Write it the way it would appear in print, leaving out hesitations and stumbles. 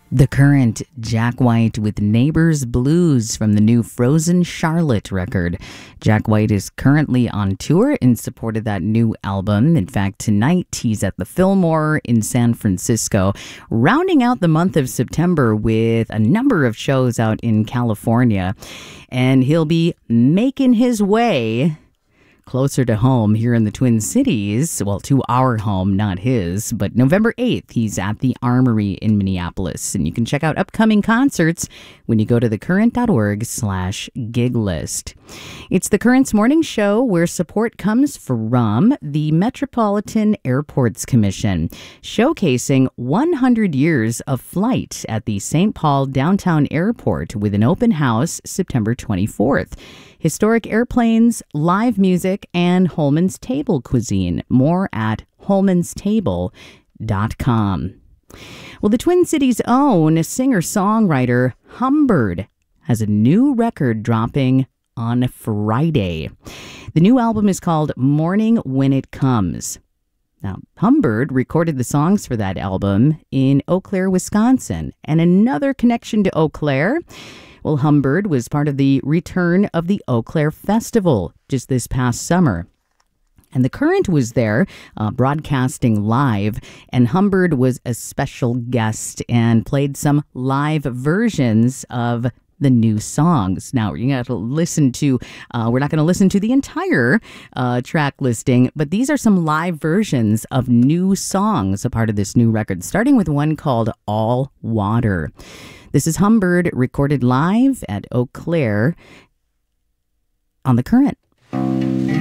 The Current, Jack White with Neighbors Blues from the new Frozen Charlotte record. Jack White is currently on tour in support of that new album. In fact, tonight he's at the Fillmore in San Francisco, rounding out the month of September with a number of shows out in California. And he'll be making his way closer to home here in the Twin Cities, well, to our home, not his, but November 8th, he's at the Armory in Minneapolis, and you can check out upcoming concerts when you go to thecurrent.org/gig list. It's the Current's morning show where support comes from the Metropolitan Airports Commission, showcasing 100 years of flight at the St. Paul Downtown Airport with an open house September 24th. Historic airplanes, live music, and Holman's Table cuisine. More at holmanstable.com. Well, the Twin Cities' own singer-songwriter Humbird has a new record dropping on Friday. The new album is called Morning When It Comes. Now, Humbird recorded the songs for that album in Eau Claire, Wisconsin. And another connection to Eau Claire, well, Humbird was part of the return of the Eau Claire Festival just this past summer. And the Current was there broadcasting live, and Humbird was a special guest and played some live versions of the new songs. Now, you're going to listen to, we're not going to listen to the entire track listing, but these are some live versions of new songs, a part of this new record, starting with one called All Water. This is Humbird recorded live at Eau Claire on The Current.